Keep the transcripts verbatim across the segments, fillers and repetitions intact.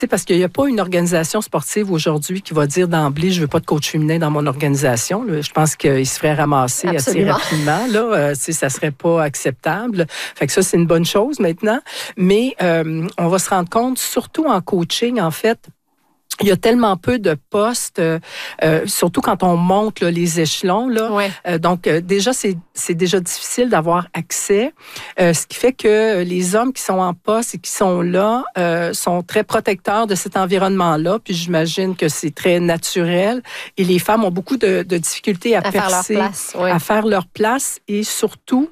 C'est parce qu'il n'y a pas une organisation sportive aujourd'hui qui va dire d'emblée, je veux pas de coach féminin dans mon organisation. Là. Je pense qu'il se ferait ramasser Absolument. assez rapidement. Là, euh, ça serait pas acceptable. Fait que ça, c'est une bonne chose maintenant. Mais euh, on va se rendre compte, surtout en coaching, en fait, il y a tellement peu de postes, euh, euh, surtout quand on monte là, les échelons. Là. Ouais. Euh, donc, euh, déjà, c'est, c'est déjà difficile d'avoir accès. Euh, ce qui fait que les hommes qui sont en poste et qui sont là euh, sont très protecteurs de cet environnement-là. Puis j'imagine que c'est très naturel. Et les femmes ont beaucoup de, de difficultés à, à percer, faire leur place, ouais. à faire leur place et surtout...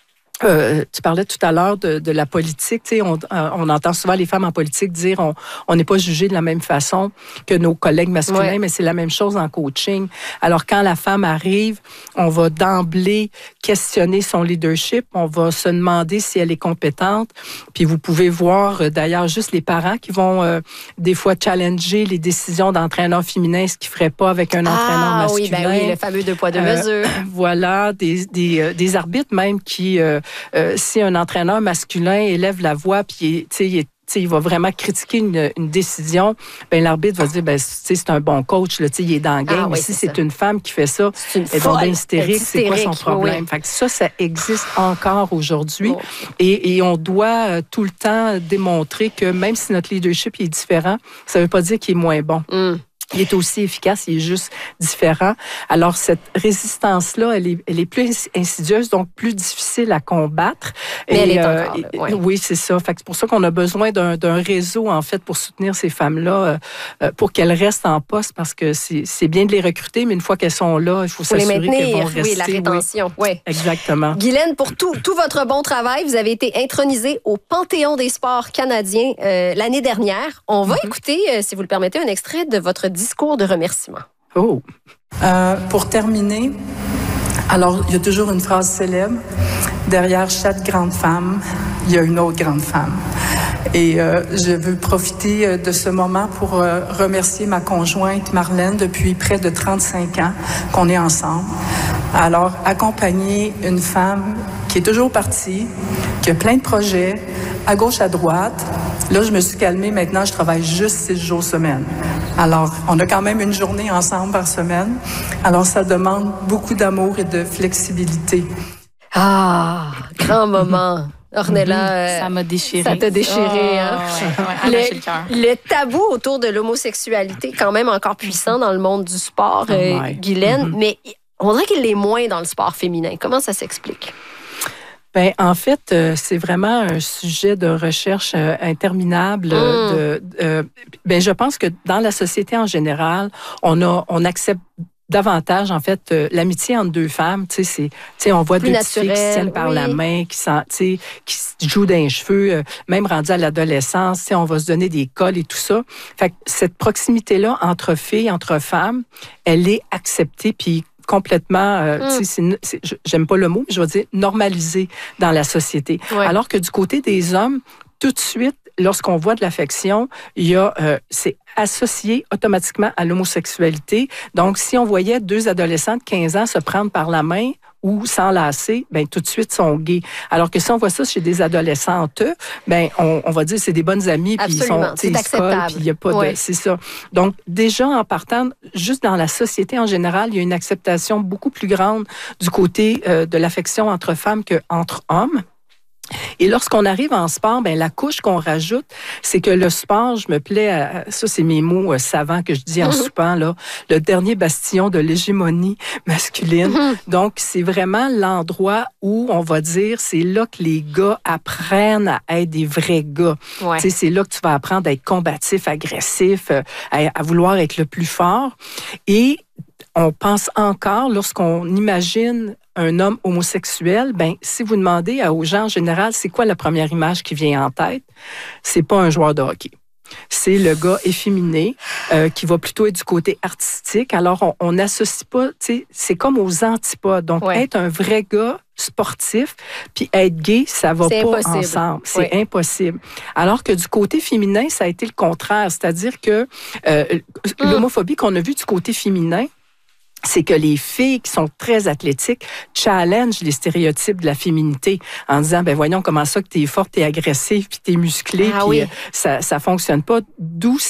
Euh, tu parlais tout à l'heure de, de la politique. Tu sais, on, on entend souvent les femmes en politique dire on on n'est pas jugé de la même façon que nos collègues masculins, ouais. mais c'est la même chose en coaching. Alors quand la femme arrive, on va d'emblée questionner son leadership, on va se demander si elle est compétente. Puis vous pouvez voir euh, d'ailleurs juste les parents qui vont euh, des fois challenger les décisions d'entraîneurs féminins, ce qu'ils feraient pas avec un ah, entraîneur masculin. Ah oui, ben oui, le fameux deux poids deux mesures. Euh, voilà, des des, euh, des arbitres même qui euh, Euh, si un entraîneur masculin élève la voix puis il est il va vraiment critiquer une, une décision, ben l'arbitre va se dire ben c'est un bon coach là, il est dans le game. Ah, oui, si c'est, c'est une femme qui fait ça, c'est elle est donc bien hystérique, c'est quoi son problème? Oui. Fait que ça, ça existe encore aujourd'hui. Oh. Et, et on doit euh, tout le temps démontrer que même si notre leadership est différent, ça ne veut pas dire qu'il est moins bon. Mm. Il est aussi efficace, il est juste différent. Alors, cette résistance-là, elle est, elle est plus insidieuse, donc plus difficile à combattre. Mais et, elle est euh, encore là, ouais. Oui, c'est ça. Fait que c'est pour ça qu'on a besoin d'un, d'un réseau, en fait, pour soutenir ces femmes-là, euh, pour qu'elles restent en poste, parce que c'est, c'est bien de les recruter, mais une fois qu'elles sont là, il faut, faut s'assurer qu'elles vont rester. Oui, la rétention. Oui. Oui. Exactement. Guylaine, pour tout, tout votre bon travail, vous avez été intronisée au Panthéon des sports canadiens euh, l'année dernière. On va mm-hmm. écouter, euh, si vous le permettez, un extrait de votre discours de remerciement. Oh! Euh, pour terminer, alors, il y a toujours une phrase célèbre. Derrière chaque grande femme, il y a une autre grande femme. Et euh, je veux profiter de ce moment pour euh, remercier ma conjointe Marlène depuis près de trente-cinq ans qu'on est ensemble. Alors, accompagner une femme qui est toujours partie, qui a plein de projets, à gauche, à droite. Là, je me suis calmée. Maintenant, je travaille juste six jours semaine. Alors, on a quand même une journée ensemble par semaine. Alors, ça demande beaucoup d'amour et de flexibilité. Ah, grand moment. Ornella, euh, ça m'a déchiré. Ça t'a déchiré, oh, hein? Ouais, ouais, le, le, le tabou autour de l'homosexualité, quand même encore puissant dans le monde du sport, oh euh, Guylaine, mm-hmm. mais on dirait qu'il l'est moins dans le sport féminin. Comment ça s'explique? Ben, en fait, euh, c'est vraiment un sujet de recherche euh, interminable. Mm. De, euh, ben, je pense que dans la société en général, on a, on accepte davantage, en fait, euh, l'amitié entre deux femmes. Tu sais, c'est, tu sais, on voit plus deux naturel, filles qui se tiennent par oui. la main, qui, tu sais, qui se jouent dans les cheveux, euh, même rendu à l'adolescence, tu sais, on va se donner des cols et tout ça. Fait que cette proximité-là entre filles, entre femmes, elle est acceptée, puis complètement, euh, mm. c'est, c'est, j'aime pas le mot, mais je vais dire normalisé dans la société. Ouais. Alors que du côté des hommes, tout de suite, lorsqu'on voit de l'affection, il y a, euh, c'est associé automatiquement à l'homosexualité. Donc, si on voyait deux adolescents de quinze ans se prendre par la main ou s'enlacer, ben tout de suite sont gays. Alors que si on voit ça chez des adolescentes, ben on, on va dire c'est des bonnes amies, puis ils sont, c'est ils se collent, puis il y a pas ouais. de, c'est ça. Donc déjà en partant, juste dans la société en général, il y a une acceptation beaucoup plus grande du côté euh, de l'affection entre femmes que entre hommes. Et lorsqu'on arrive en sport, ben la couche qu'on rajoute, c'est que le sport, je me plais à, ça c'est mes mots euh, savants que je dis en mm-hmm. soupant, là, le dernier bastion de l'hégémonie masculine. Mm-hmm. Donc, c'est vraiment l'endroit où on va dire, c'est là que les gars apprennent à être des vrais gars. Ouais. Tu sais, c'est là que tu vas apprendre à être combatif, agressif, à, à vouloir être le plus fort. Et on pense encore, lorsqu'on imagine un homme homosexuel, ben si vous demandez aux gens en général, c'est quoi la première image qui vient en tête? C'est pas un joueur de hockey. C'est le gars efféminé euh, qui va plutôt être du côté artistique. Alors, on n'associe pas, tu sais, c'est comme aux antipodes. Donc, ouais. être un vrai gars sportif, puis être gay, ça va c'est pas impossible. ensemble. C'est ouais. impossible. Alors que du côté féminin, ça a été le contraire. C'est-à-dire que euh, mm. l'homophobie qu'on a vue du côté féminin, c'est que les filles qui sont très athlétiques challengent les stéréotypes de la féminité en disant, ben voyons comment ça que t'es forte, t'es agressive, puis t'es musclée, ah puis oui. euh, ça ça fonctionne pas. D'où